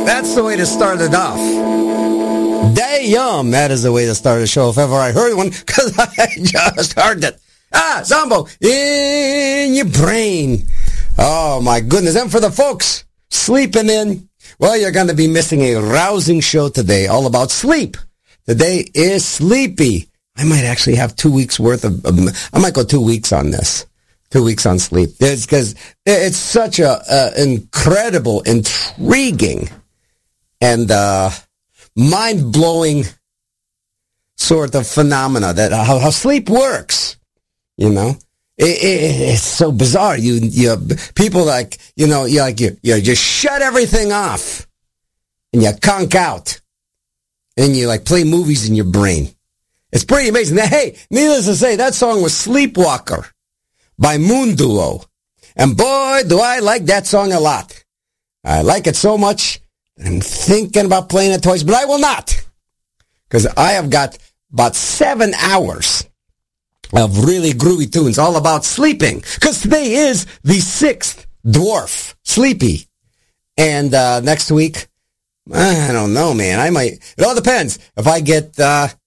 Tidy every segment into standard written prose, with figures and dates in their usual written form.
That's the way to start it off. Damn, that is the way to start a show if ever I heard one, because I just heard it. Zombo, in your brain. Oh, my goodness. And for the folks sleeping in, well, you're going to be missing a rousing show today all about sleep. Today is Sleepy. I might actually have 2 weeks worth of I might go 2 weeks on this. 2 weeks on sleep. It's because it's such a incredible, intriguing, and mind-blowing sort of phenomena that how sleep works. You know, it's so bizarre. You people like, you know, you just shut everything off and you conk out and you like play movies in your brain. It's pretty amazing. Now, hey, needless to say, that song was Sleepwalker by Moon Duo. And boy, do I like that song a lot. I like it so much that I'm thinking about playing it twice, but I will not. Because I have got about 7 hours of really groovy tunes all about sleeping. Because today is the 6th dwarf, Sleepy. And next week, I don't know, man. It all depends. If I get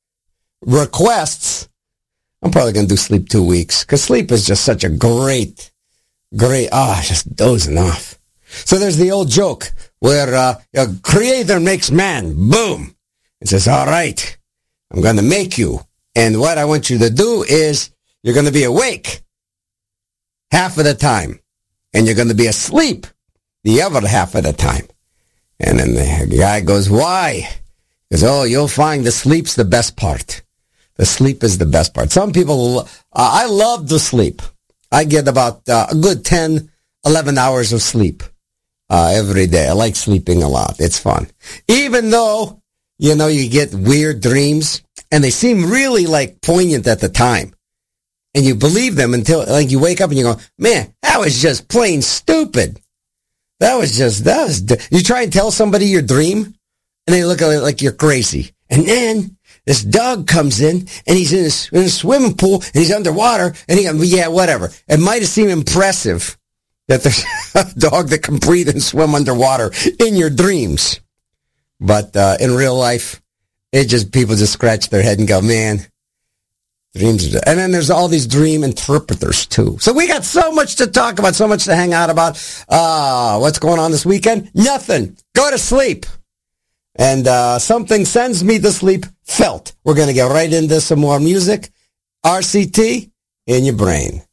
requests, I'm probably going to do sleep 2 weeks. Because sleep is just such a great, just dozing off. So there's the old joke where a creator makes man. Boom. It says, all right, I'm going to make you. And what I want you to do is you're going to be awake half of the time. And you're going to be asleep the other half of the time. And then the guy goes, why? He goes, oh, you'll find the sleep's the best part. The sleep is the best part. Some people, I love to sleep. I get about a good 10, 11 hours of sleep every day. I like sleeping a lot. It's fun. Even though, you know, you get weird dreams, and they seem really, like, poignant at the time. And you believe them until, like, you wake up and you go, man, that was just plain stupid. You try and tell somebody your dream, and they look at it like you're crazy. And then this dog comes in, and he's in a swimming pool, and he's underwater, and whatever. It might have seemed impressive that there's a dog that can breathe and swim underwater in your dreams. But in real life, people just scratch their head and go, man, dreams. And then there's all these dream interpreters, too. So we got so much to talk about, so much to hang out about. What's going on this weekend? Nothing. Go to sleep. And something sends me to sleep. Felt. We're going to get right into some more music. RCT in your brain.